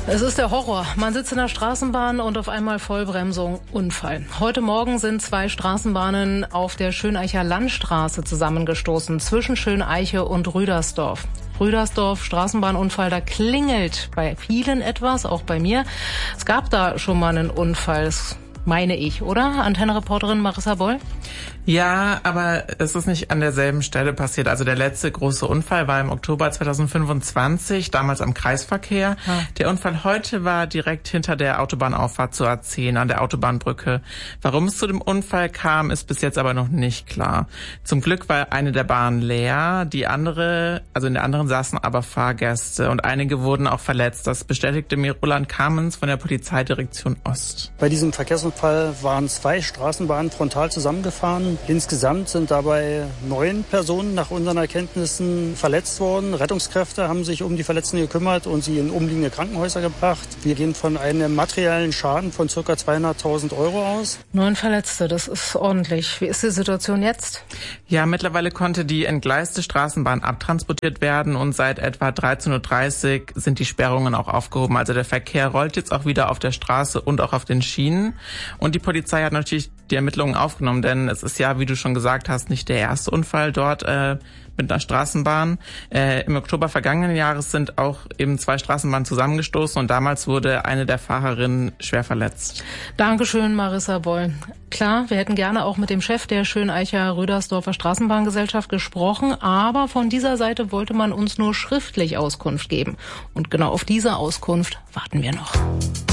Es ist der Horror. Man sitzt in der Straßenbahn und auf einmal Vollbremsung, Unfall. Heute Morgen sind 2 Straßenbahnen auf der Schöneicher Landstraße zusammengestoßen, zwischen Schöneiche und Rüdersdorf. Rüdersdorf, Straßenbahnunfall, da klingelt bei vielen etwas, auch bei mir. Es gab da schon mal einen Unfall, das meine ich, oder? Antenne-Reporterin Marissa Boll? Ja, aber es ist nicht an derselben Stelle passiert. Also der letzte große Unfall war im Oktober 2025, damals am Kreisverkehr. Der Unfall heute war direkt hinter der Autobahnauffahrt zur A10 an der Autobahnbrücke. Warum es zu dem Unfall kam, ist bis jetzt aber noch nicht klar. Zum Glück war eine der Bahnen leer, in der anderen saßen aber Fahrgäste und einige wurden auch verletzt. Das bestätigte mir Roland Kamens von der Polizeidirektion Ost. Bei diesem Verkehrsunfall waren 2 Straßenbahnen frontal zusammengefahren. Insgesamt sind dabei 9 Personen nach unseren Erkenntnissen verletzt worden. Rettungskräfte haben sich um die Verletzten gekümmert und sie in umliegende Krankenhäuser gebracht. Wir gehen von einem materiellen Schaden von ca. 200.000 Euro aus. 9 Verletzte, das ist ordentlich. Wie ist die Situation jetzt? Ja, mittlerweile konnte die entgleiste Straßenbahn abtransportiert werden und seit etwa 13.30 Uhr sind die Sperrungen auch aufgehoben. Also der Verkehr rollt jetzt auch wieder auf der Straße und auch auf den Schienen. Und die Polizei hat natürlich die Ermittlungen aufgenommen, denn es ist ja, wie du schon gesagt hast, nicht der erste Unfall dort mit einer Straßenbahn. Im Oktober vergangenen Jahres sind auch eben 2 Straßenbahnen zusammengestoßen und damals wurde eine der Fahrerinnen schwer verletzt. Dankeschön, Marissa Boll. Klar, wir hätten gerne auch mit dem Chef der Schöneicher Rüdersdorfer Straßenbahngesellschaft gesprochen, aber von dieser Seite wollte man uns nur schriftlich Auskunft geben. Und genau auf diese Auskunft warten wir noch.